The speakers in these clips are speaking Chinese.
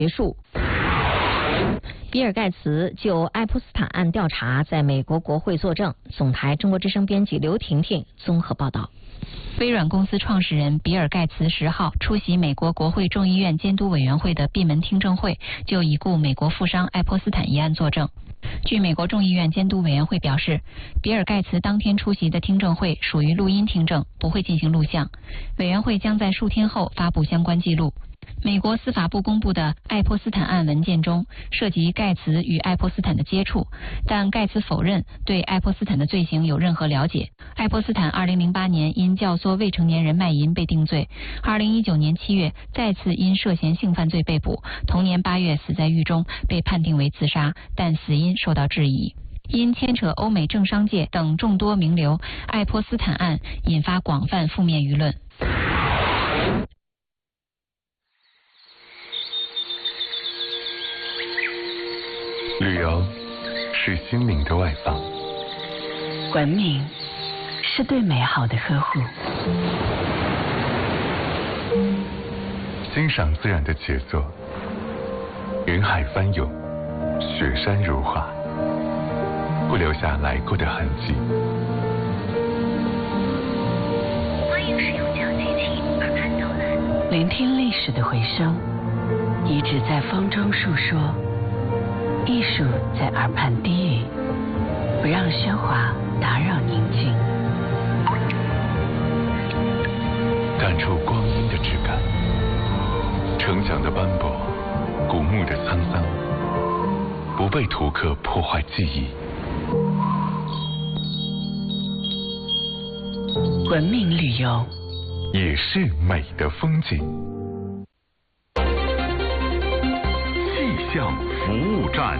结束。比尔盖茨就爱泼斯坦案调查在美国国会作证。总台中国之声编辑刘婷婷综合报道。 微软公司创始人比尔盖茨10号出席美国国会众议院监督委员会的闭门听证会，就已故美国富商爱泼斯坦一案作证。据美国众议院监督委员会表示，比尔盖茨当天出席的听证会属于录音听证，不会进行录像。委员会将在数天后发布相关记录。美国司法部公布的爱泼斯坦案文件中涉及盖茨与爱泼斯坦的接触，但盖茨否认对爱泼斯坦的罪行有任何了解。爱泼斯坦2008年因教唆未成年人卖淫被定罪，2019年7月再次因涉嫌性犯罪被捕，同年8月死在狱中，被判定为自杀，但死因受到质疑。因牵扯欧美政商界等众多名流，爱泼斯坦案引发广泛负面舆论。 旅游是心灵的外放， 文明是对美好的呵护， 欣赏自然的杰作，云海翻涌，雪山如画，不留下来过的痕迹。 欢迎使用小提琴耳畔导览， 聆听历史的回声，遗址在风中述说，艺术在耳畔低语，不让喧哗打扰宁静， 感触光阴的质感，城墙的斑驳，古墓的沧桑，不被图刻破坏记忆。 文明旅游也是美的风景。 气象服务站。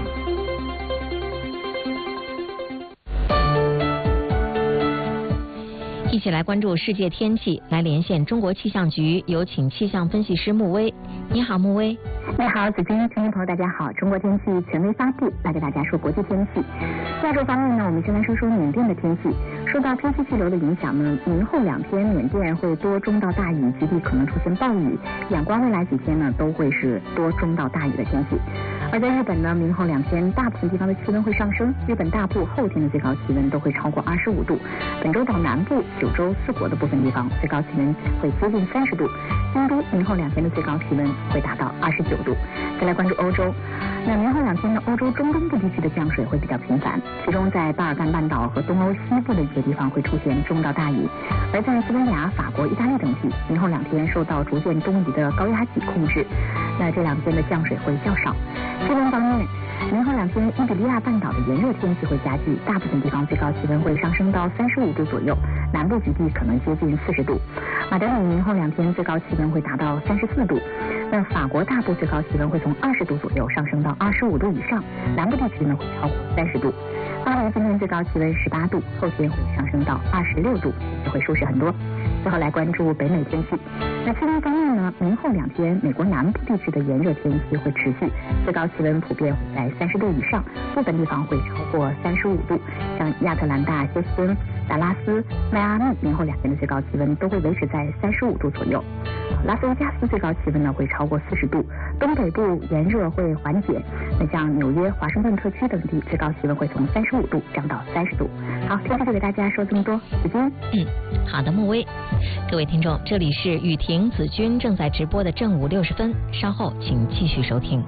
一起来关注世界天气，来连线中国气象局，有请气象分析师穆威。你好，穆威。 你好，子君，听众朋友大家好。中国天气权威发布，来给大家说国际天气。亚洲方面呢，我们先来说说缅甸的天气。受到偏西气流的影响呢，明后2天缅甸会多中到大雨，局地可能出现暴雨。仰光未来几天呢，都会是多中到大雨的天气。而在日本呢，明后2天大部分地方的气温会上升，日本大部后天的最高气温都会超过25度。本州岛南部、九州、四国的部分地方最高气温会接近30度。京都明后2天的最高气温会达到29度。再来关注欧洲，那明后2天呢，欧洲中东部地区的降水会比较频繁，其中在巴尔干半岛和东欧西部的一些地方会出现中到大雨，而在西班牙、法国、意大利等地，明后2天受到逐渐东移的高压脊控制，那这2天的降水会较少。气温方面，明后2天伊比利亚半岛的炎热天气会加剧，大部分地方最高气温会上升到35度左右，南部局地可能接近40度。马德里明后2天最高气温会达到34度，那法国大部最高气温会从20度左右上升到25度以上，南部地区呢会超过30度。巴黎今天最高气温18度，后天会上升到26度，就会舒适很多。最后来关注北美天气。那气温方面呢，明后2天美国南部地区的炎热天气会持续，最高气温普遍会在30度以上，部分地方会超过35度，像亚特兰大、休斯敦、达拉斯、迈阿密明后2天的最高气温都会维持在35度左右。拉斯维加斯最高气温呢会超过40度，东北部炎热会缓解，那像纽约、华盛顿特区等地最高气温会从35度降到30度。好，天气就给大家说这么多，子君。 好的，穆威。各位听众，这里是雨婷、子君正在直播的正午60分，稍后请继续收听。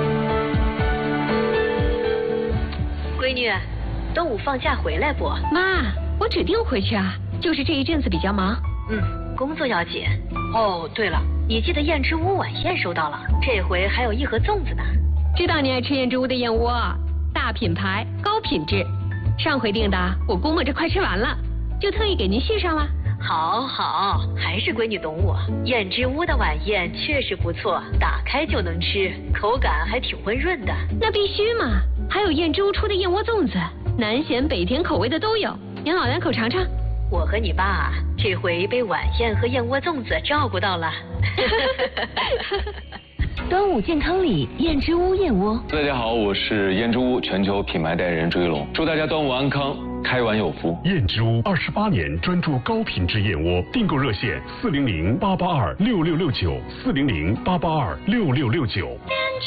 闺女，端午放假回来不？ 妈，我指定回去啊，就是这一阵子比较忙。 工作要紧。哦，对了，你记得燕之屋晚宴收到了，这回还有1盒粽子呢。 知道你爱吃燕之屋的燕窝，大品牌，高品质。上回订的，我估摸着快吃完了，就特意给您续上了。 好，还是闺女懂我。燕之屋的晚宴确实不错，打开就能吃，口感还挺温润的。 那必须嘛，还有燕之屋出的燕窝粽子，南咸北甜口味的都有，您老两口尝尝。 我和你爸这回被晚宴和燕窝粽子照顾到了。 端午健康礼，燕之屋燕窝。 大家好，我是燕之屋全球品牌代言人朱一龙，祝大家端午安康。 开完有福。 燕之屋28年专注高品质燕窝，订购热线400-882-6669，400-882-6669。